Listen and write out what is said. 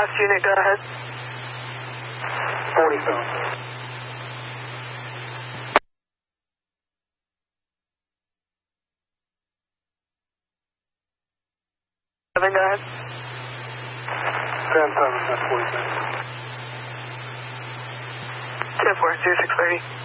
Last unit, go ahead. 47. 7, go ahead. 10-7, 10-47. 10-4, 0630.